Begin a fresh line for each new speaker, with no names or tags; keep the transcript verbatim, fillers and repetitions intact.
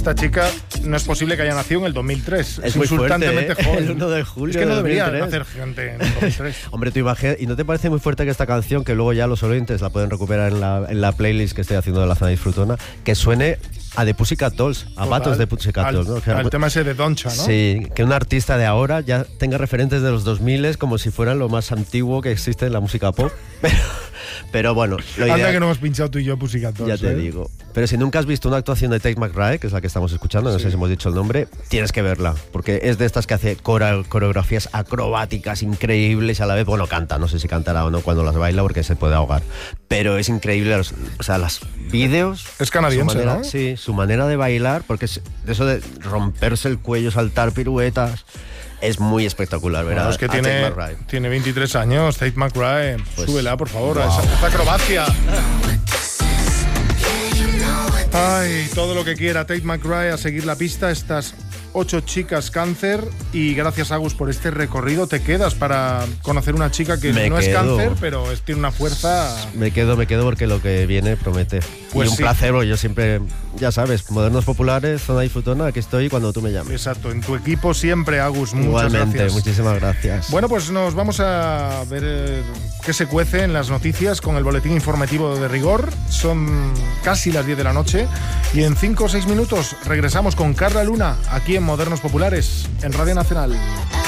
esta chica no es posible que haya nacido en el dos mil tres.
Es,
es
muy
insultantemente
fuerte, ¿eh?
joven.
El uno de julio
Es que no
de
debería
dos mil tres.
nacer gente en el dos mil tres.
Hombre, tú imaginas, ¿y no te parece muy fuerte que esta canción, que luego ya los oyentes la pueden recuperar en la, en la playlist que estoy haciendo de la zona disfrutona, que suene a The Pussycat Dolls, a patos de Pussycat Dolls, ¿no? O sea,
al tema ese de Doncha, ¿no?
Sí, que un artista de ahora ya tenga referentes de los dos mil como si fueran lo más antiguo que existe en la música pop. Pero, pero bueno, lo
Anda
ideal,
que no hemos pinchado tú y yo Pussycat Dolls.
ya te
¿eh?
digo. Pero si nunca has visto una actuación de Tate McRae, que es la que estamos escuchando, no
Sí.
sé si hemos dicho el nombre, tienes que verla, porque es de estas que hace cora- coreografías acrobáticas increíbles, a la vez, bueno, canta, no sé si cantará o no cuando las baila porque se puede ahogar, pero es increíble, los, o sea, los vídeos...
Es canadiense,
su manera,
¿no?
Sí, su manera de bailar, porque es de eso de romperse el cuello, saltar piruetas, es muy espectacular, ¿verdad?
Bueno, es que
A Tate
tiene,
McRae.
tiene veintitrés años, Tate McRae.
Pues,
Súbela, por favor, a
wow.
esa, esa acrobacia. Ay, todo lo que quiera Tate McRae a seguir la pista, estas ocho chicas cáncer, y gracias, Agus, por este recorrido. Te quedas para conocer una chica que
Me
no es
quedo.
cáncer, pero es, tiene una fuerza...
Me quedo, me quedo porque lo que viene promete.
Pues
y un
sí.
placer, porque yo siempre, ya sabes, Modernos Populares, Zona Disfrutona, aquí estoy cuando tú me llames.
Exacto, en tu equipo siempre, Agus. Muchas
Igualmente,
gracias.
muchísimas gracias.
Bueno, pues nos vamos a ver eh, qué se cuece en las noticias con el boletín informativo de rigor. Son casi las diez de la noche y en cinco o seis minutos regresamos con Carla Luna aquí en Modernos Populares, en Radio Nacional.